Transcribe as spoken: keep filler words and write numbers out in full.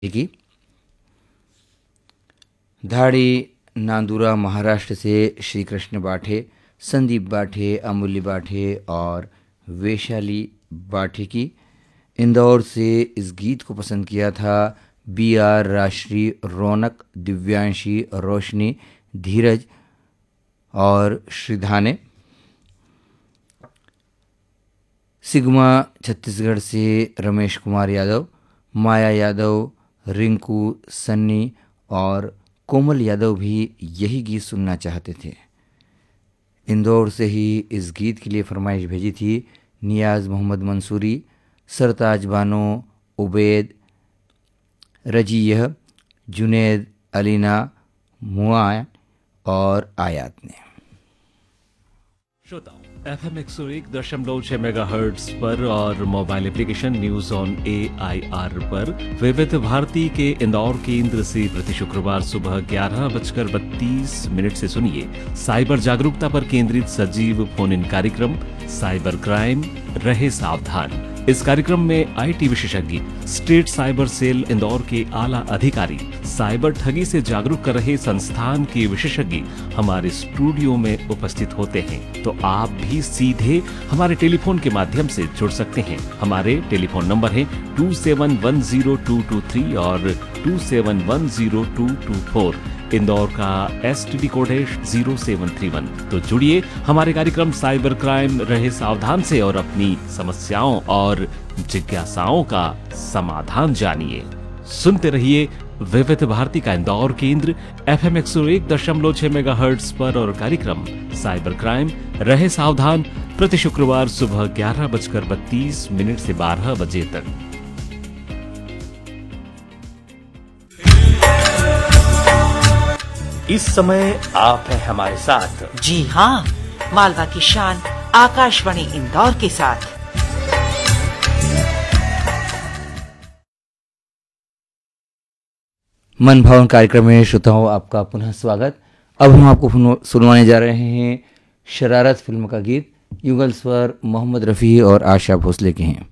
की धाड़ी नांदुरा महाराष्ट्र से श्री कृष्ण बाठे, संदीप बाठे, अमूल्य बाठे और वैशाली बाठे की। इंदौर से इस गीत को पसंद किया था बी आर, राश्री, रौनक, दिव्यांशी, रोशनी, धीरज और श्रीधा ने। सिग्मा छत्तीसगढ़ से रमेश कुमार यादव, माया यादव, रिंकू, सन्नी और कोमल यादव भी यही गीत सुनना चाहते थे। इंदौर से ही इस गीत के लिए फरमाइश भेजी थी नियाज़ मोहम्मद मंसूरी, सरताज बानो, उबैद, रजीह, जुनैद, अलीना, मुआ और आयात ने। श्रोताओं, एफ एम एक सौ एक दशमलव छह मेगा हर्ट्ज पर और mobile application news on A I R पर विविध भारती के इंदौर केंद्र से प्रति शुक्रवार सुबह ग्यारह बजकर बत्तीस मिनट से सुनिए साइबर जागरूकता पर केंद्रित सजीव फोन इन कार्यक्रम साइबर क्राइम रहे सावधान। इस कार्यक्रम में आई टी विशेषज्ञ, स्टेट साइबर सेल इंदौर के आला अधिकारी, साइबर ठगी से जागरूक कर रहे संस्थान के विशेषज्ञ हमारे स्टूडियो में उपस्थित होते हैं। तो आप भी सीधे हमारे टेलीफोन के माध्यम से जुड़ सकते हैं। हमारे टेलीफोन नंबर है to seven one zero to to three और to seven one zero to to four. Indore का एस टी डी कोड है जीरो सेवन थ्री वन। तो जुड़िए हमारे कार्यक्रम साइबर क्राइम रहे सावधान से और अपनी समस्याओं और जिज्ञासाओं का समाधान जानिए। सुनते रहिए विविध भारती का इंदौर केंद्र एफ एम एक सौ एक दशमलव छह मेगा हर्ट्ज पर और कार्यक्रम साइबर क्राइम रहे सावधान प्रति शुक्रवार सुबह ग्यारह बजकर बत्तीस मिनट से बारह बजे तक। इस समय आप हैं हमारे साथ। जी हाँ, मालवा की शान आकाशवाणी इंदौर के साथ। मन भावन कार्यक्रम में श्रोताओं आपका पुनः स्वागत। अब हम आपको सुनवाने जा रहे हैं शरारत फिल्म का गीत। युगल स्वर मोहम्मद रफ़ी और आशा भोसले के हैं।